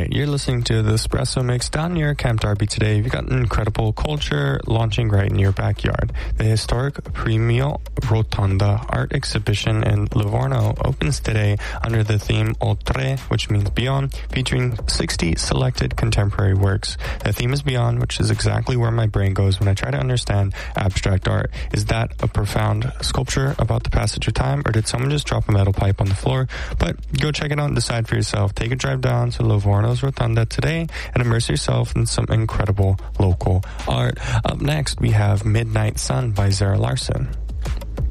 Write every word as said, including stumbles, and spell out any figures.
right, you're listening to the Espresso Mix down near Camp Darby today. You've got incredible culture launching right in your backyard. The historic Premio Rotonda art exhibition in Livorno opens today under the theme Oltre, which means beyond, featuring sixty selected contemporary works. The theme is beyond, which is exactly where my brain goes when I try to understand abstract art. Is that a profound sculpture about the passage of time, or did someone just drop a metal pipe on the floor? But go check it out and decide for yourself. Take a drive down to Livorno's Rotunda today and immerse yourself in some incredible local art. Up next, we have Midnight Sun by Zara Larsson.